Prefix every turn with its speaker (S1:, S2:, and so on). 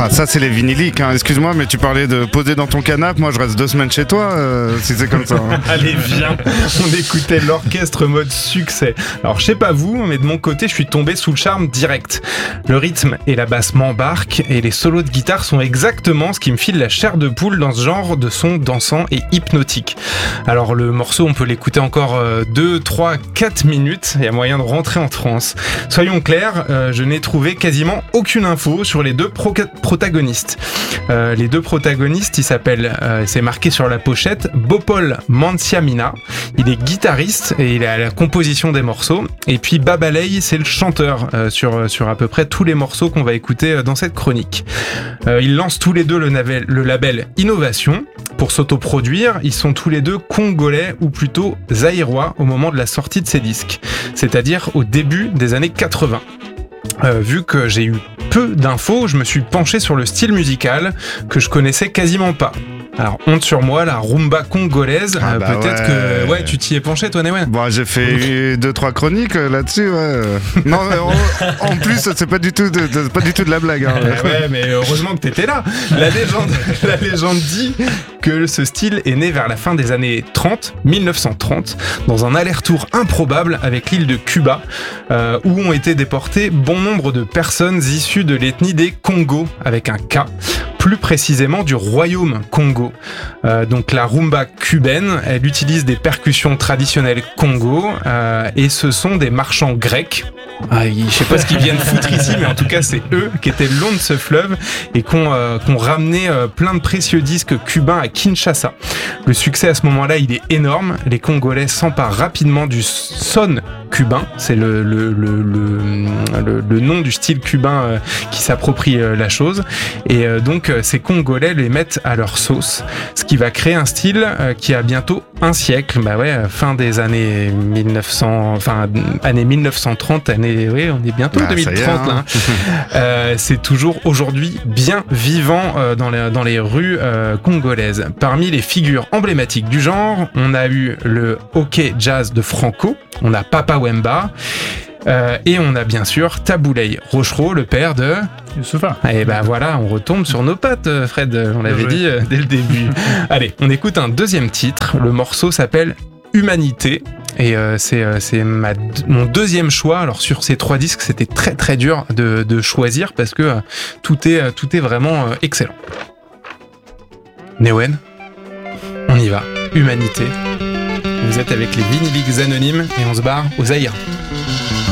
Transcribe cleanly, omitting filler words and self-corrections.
S1: Ah, ça, c'est les vinyliques. Hein. Excuse-moi, mais tu parlais de poser dans ton canapé. Moi, je reste 2 semaines chez toi, si c'est comme ça. Hein.
S2: Allez, viens. On écoutait l'orchestre mode succès. Alors, je sais pas vous, mais de mon côté, je suis tombé sous le charme direct. Le rythme et la basse m'embarquent et les solos de guitare sont exactement ce qui me file la chair de poule dans ce genre de son dansant et hypnotique. Alors, le morceau, on peut l'écouter encore 2, 3, 4 minutes. Il y a moyen de rentrer en transe. Soyons clairs, je n'ai trouvé quasiment aucune info sur les deux protagonistes. Les deux protagonistes, ils s'appellent, c'est marqué sur la pochette, Bopol Manciamina. Il est guitariste et il est à la composition des morceaux. Et puis Babalei, c'est le chanteur sur à peu près tous les morceaux qu'on va écouter dans cette chronique. Ils lancent tous les deux le label Innovation. Pour s'autoproduire, ils sont tous les deux congolais ou plutôt zaïrois au moment de la sortie de ces disques, c'est-à-dire au début des années 80. Vu que j'ai eu peu d'infos, je me suis penché sur le style musical que je connaissais quasiment pas. Alors, honte sur moi, la rumba congolaise, peut-être que... Ouais, tu t'y es penché, toi, Newen?
S1: Bon, j'ai fait 2-3 chroniques là-dessus, ouais. Non, en plus, c'est pas du tout de la blague. Hein.
S2: Ouais, mais heureusement que t'étais là. La légende dit que ce style est né vers la fin des années 1930, dans un aller-retour improbable avec l'île de Cuba, où ont été déportés bon nombre de personnes issues de l'ethnie des Congo, avec un K, plus précisément du royaume Congo. Donc la rumba cubaine, elle utilise des percussions traditionnelles Congo, et ce sont des marchands grecs. Je sais pas ce qu'ils viennent foutre ici, mais en tout cas c'est eux qui étaient le long de ce fleuve et qui ont ramené plein de précieux disques cubains à Kinshasa. Le succès à ce moment-là, il est énorme. Les Congolais s'emparent rapidement du son cubain, c'est le nom du style cubain qui s'approprie la chose, et donc ces Congolais les mettent à leur sauce, ce qui va créer un style qui a bientôt un siècle, fin des années 1930, on est bientôt en 2030 là. C'est toujours aujourd'hui bien vivant dans les rues congolaises. Parmi les figures emblématiques du genre, on a eu le hockey jazz de Franco, on a Papa Wemba, et on a bien sûr Taboulei Rochereau, le père de
S3: Youssoupha.
S2: Et voilà, on retombe sur nos pattes, Fred, on l'avait dit dès le début. Allez, on écoute un deuxième titre, le morceau s'appelle Humanité, et c'est mon deuxième choix. Alors sur ces 3 disques, c'était très très dur de choisir parce que tout est vraiment excellent. Newen, on y va, Humanité. Vous êtes avec les Vinyliques Anonymes et on se barre au Zaïre.